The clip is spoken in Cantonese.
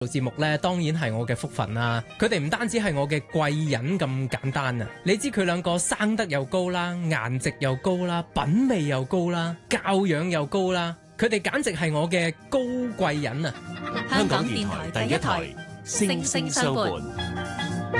做節目咧，當然係我嘅福分啦。佢哋唔單止係我嘅貴人咁簡單啊！你知佢兩個生得又高啦，顏值又高啦，品味又高啦，教養又高啦，佢哋簡直係我嘅高貴人啊！ 香港電台第一台，星聲相伴。